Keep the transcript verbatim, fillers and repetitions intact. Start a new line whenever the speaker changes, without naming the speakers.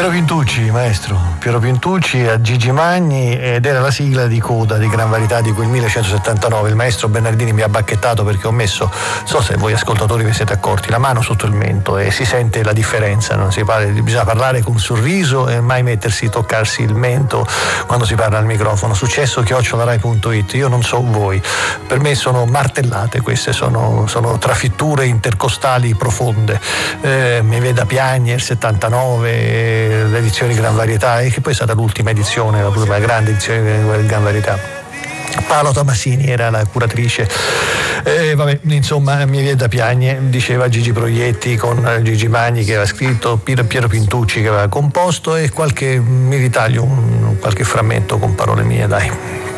Piero Pintucci, maestro, Piero Pintucci a Gigi Magni, ed era la sigla di coda di Gran Varietà di quel millenovecentosettantanove. Il maestro Bernardini mi ha bacchettato perché ho messo, so se voi ascoltatori vi siete accorti, la mano sotto il mento e si sente la differenza, non si parla, bisogna parlare con sorriso e mai mettersi, toccarsi il mento quando si parla al microfono. Successo chiocciola rai punto it, io non so voi, per me sono martellate queste, sono, sono trafitture intercostali profonde. Eh, mi veda piagne il settantanove, l'edizione Gran Varietà, e che poi è stata l'ultima edizione, la prima grande edizione di Gran Varietà. Paolo Tomassini era la curatrice, eh, vabbè, insomma mi viene da piagne, diceva Gigi Proietti con Gigi Magni che aveva scritto, Piero, Piero Pintucci che aveva composto, e qualche mi ritaglio un, qualche frammento con parole mie, dai.